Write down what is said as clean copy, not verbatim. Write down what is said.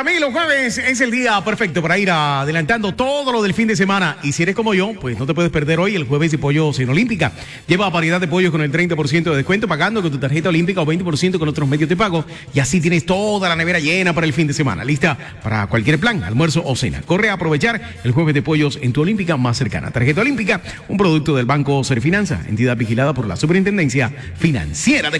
Para mí los jueves es el día perfecto para ir adelantando todo lo del fin de semana. Y si eres como yo, pues no te puedes perder hoy el jueves de pollos en Olímpica. Lleva variedad de pollos con el 30% de descuento pagando con tu tarjeta Olímpica o 20% con otros medios de pago. Y así tienes toda la nevera llena para el fin de semana. Lista para cualquier plan, almuerzo o cena. Corre a aprovechar el jueves de pollos en tu Olímpica más cercana. Tarjeta Olímpica, un producto del Banco Serfinanza, entidad vigilada por la Superintendencia Financiera de